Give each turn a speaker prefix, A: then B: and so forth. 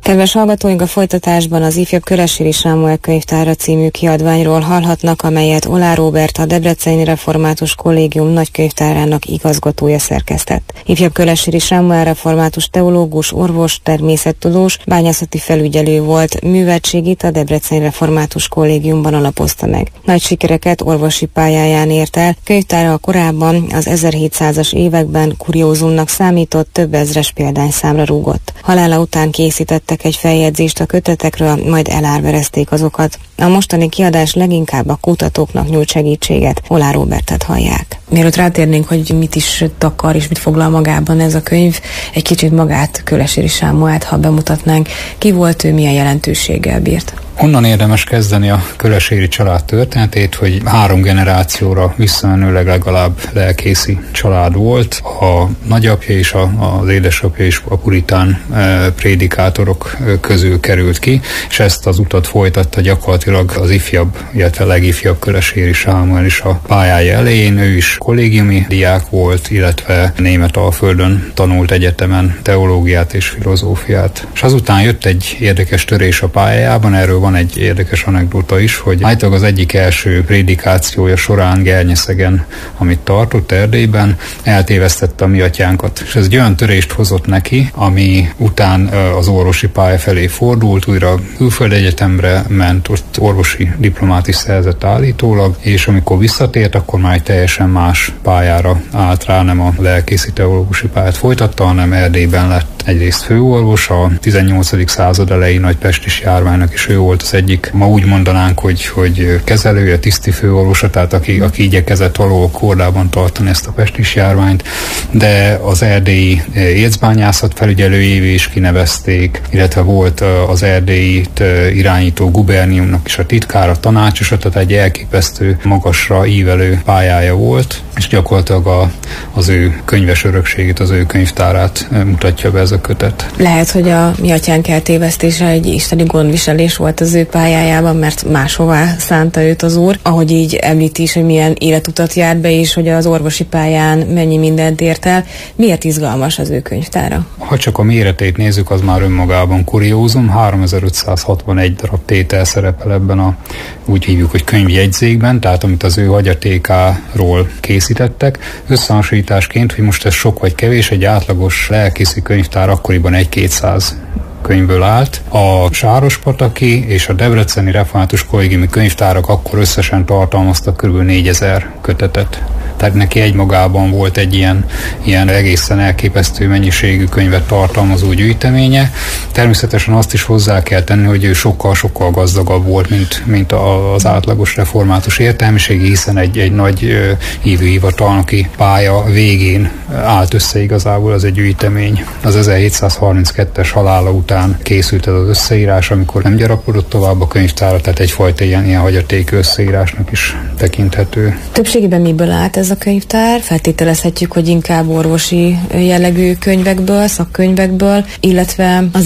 A: Kedves hallgatóink, a folytatásban az ifjabb Kölesséri Sámuel könyvtára című kiadványról hallhatnak, amelyet Oláh Róbert, a Debreceni Református Kollégium nagykönyvtárának igazgatója szerkesztett. Ifjabb Kölesséri Sámuel református teológus, orvos, természettudós, bányászati felügyelő volt, műveltségét a Debreceni Református Kollégiumban alapozta meg. Nagy sikereket orvosi pályáján ért el, könyvtára a korábban az 1700-as években kuriózumnak számított, több ezres példányszámra rúgott. Halála után készítettek egy feljegyzést a kötetekről, majd elárverezték azokat. A mostani kiadás leginkább a kutatóknak nyújt segítséget. Oláh Róbertet hallják. Mielőtt rátérnénk, hogy mit is takar és mit foglal magában ez a könyv, egy kicsit magát, Kölesséri Sámuelt, ha bemutatnánk. Ki volt ő, milyen jelentőséggel bírt?
B: Onnan érdemes kezdeni a Kölesséri család történetét, hogy 3 generációra visszamenőleg legalább lelkészi család volt. A nagyapja és az édesapja is a puritán prédikátorok közül került ki, és ezt az utat folytatta gyakorlatilag az ifjabb, illetve legifjabb Kölesséri Sámuel is a pályája elején. Ő is kollégiumi diák volt, illetve Németalföldön tanult egyetemen teológiát és filozófiát. És azután jött egy érdekes törés a pályájában, erről van egy érdekes anekdóta is, hogy állítólag az egyik első prédikációja során Gernyeszegen, amit tartott Erdélyben, eltévesztette a mi atyánkat. És ez egy olyan törést hozott neki, ami után az orvosi pálya felé fordult, újra külföldi egyetemre ment, ott orvosi diplomát is szerzett állítólag, és amikor visszatért, akkor már egy teljesen más pályára állt rá, nem a lelkészi teológusi pályát folytatta, hanem Erdélyben lett egyrészt főorvos, a 18. század elejé nagy pestis járványnak is ő volt az egyik, ma úgy mondanánk, hogy kezelője, tiszti főorvosa, tehát aki igyekezett valahol kordában tartani ezt a pestis járványt, de az erdélyi ércbányászat felügyelőjévé is kinevezték, illetve volt az erdélyt irányító guberniumnak is a titkára, tanácsosa, tehát egy elképesztő magasra ívelő pályája volt, és gyakorlatilag az ő könyves örökségét, az ő könyvtárát mutatja be ez a kötet.
A: Lehet, hogy a mi atyánk eltévesztése egy isteni gondviselés volt az ő pályájában, mert máshová szánta őt az Úr. Ahogy így említi is, hogy milyen életutat járt be, és hogy az orvosi pályán mennyi mindent ért el. Miért izgalmas az ő könyvtára?
B: Ha csak a méretét nézzük, az már önmagában kuriózum. 3561 darab tétel szerepel ebben a, úgy hívjuk, hogy könyvjegyzékben, tehát amit az ő hagyatékáról készítettek. Összehasonlításként, hogy most ez sok vagy kevés, egy átlagos lelkészi könyvtár akkoriban 1-200 könyvből állt. A sárospataki és a Debreceni Református Kollégiumi könyvtárak akkor összesen tartalmaztak kb. 4000 kötetet. Tehát neki egymagában volt egy ilyen egészen elképesztő mennyiségű könyvet tartalmazó gyűjteménye. Természetesen azt is hozzá kell tenni, hogy ő sokkal-sokkal gazdagabb volt, mint az átlagos református értelmiség, hiszen egy nagy hívőhivatalnoki pálya végén állt össze igazából az egy gyűjtemény. Az 1732-es halála után készült ez az összeírás, amikor nem gyarapodott tovább a könyvtára, tehát egyfajta ilyen hagyaték összeírásnak is tekinthető.
A: Többségében miből állt ez a könyvtár? Feltételezhetjük, hogy inkább orvosi jellegű könyvekből, szakkönyvekből, illetve az